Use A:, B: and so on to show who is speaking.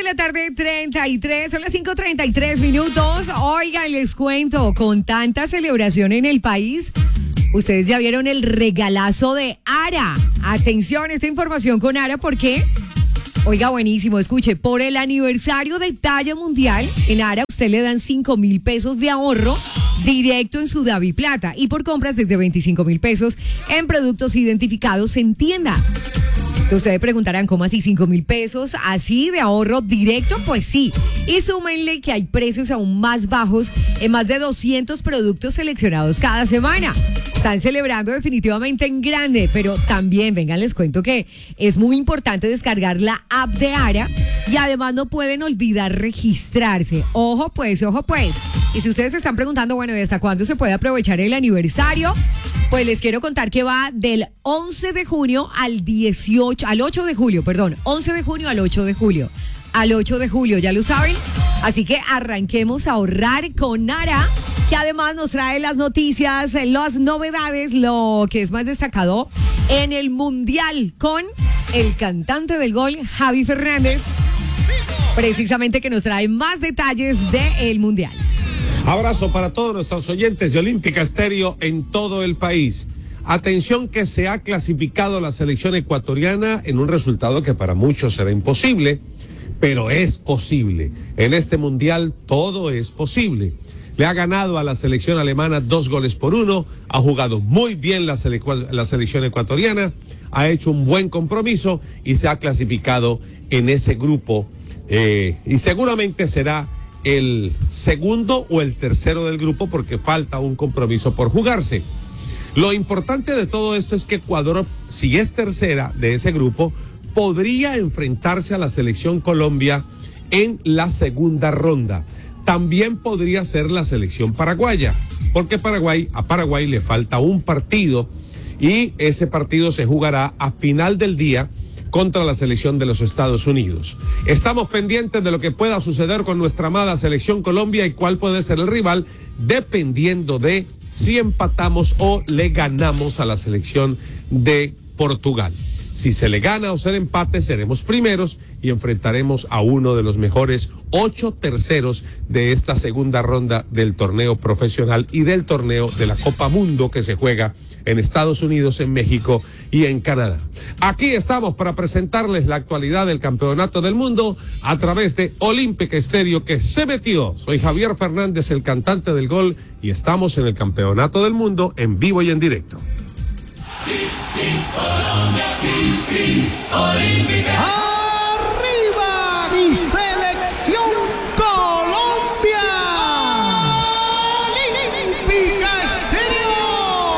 A: la tarde, 33, son las 5:33. Oigan, les cuento, con tanta celebración en el país, ustedes ya vieron el regalazo de Ara. Atención, esta información con Ara, ¿por qué? Oiga, buenísimo, escuche, por el aniversario de talla mundial, en Ara usted le dan 5,000 pesos de ahorro directo en su DaviPlata y por compras desde 25,000 pesos en productos identificados en tienda. Ustedes preguntarán, ¿cómo así 5,000 pesos? ¿Así de ahorro directo? Pues sí. Y súmenle que hay precios aún más bajos en más de 200 productos seleccionados cada semana. Están celebrando definitivamente en grande, pero también, vengan, les cuento que es muy importante descargar la app de Ara y además no pueden olvidar registrarse. Ojo pues. Y si ustedes se están preguntando, bueno, ¿y hasta cuándo se puede aprovechar el aniversario? Pues les quiero contar que va del 11 de junio al 8 de julio, 11 de junio al 8 de julio. Al 8 de julio, ya lo saben. Así que arranquemos a ahorrar con Ara, que además nos trae las noticias, las novedades, lo que es más destacado en el Mundial con el cantante del gol, Javi Fernández, precisamente que nos trae más detalles del Mundial.
B: Abrazo para todos nuestros oyentes de Olímpica Estéreo en todo el país. Atención que se ha clasificado la selección ecuatoriana en un resultado que para muchos será imposible, pero es posible. En este mundial todo es posible. Le ha ganado a la selección alemana 2-1, ha jugado muy bien la selección ecuatoriana, ha hecho un buen compromiso y se ha clasificado en ese grupo y seguramente será el segundo o el tercero del grupo porque falta un compromiso por jugarse. Lo importante de todo esto es que Ecuador, si es tercera de ese grupo, podría enfrentarse a la selección Colombia en la segunda ronda. También podría ser la selección paraguaya, porque a Paraguay le falta un partido y ese partido se jugará a final del día contra la selección de los Estados Unidos. Estamos pendientes de lo que pueda suceder con nuestra amada selección Colombia y cuál puede ser el rival, dependiendo de si empatamos o le ganamos a la selección de Portugal. Si se le gana o se le empate, seremos primeros y enfrentaremos a uno de los mejores 8 terceros de esta segunda ronda del torneo profesional y del torneo de la Copa Mundo que se juega en Estados Unidos, en México y en Canadá. Aquí estamos para presentarles la actualidad del Campeonato del Mundo a través de Olímpica Estéreo que se metió. Soy Javier Fernández, el cantante del gol, y estamos en el Campeonato del Mundo en vivo y en directo.
C: Sí, Colombia, sí, Olímpica.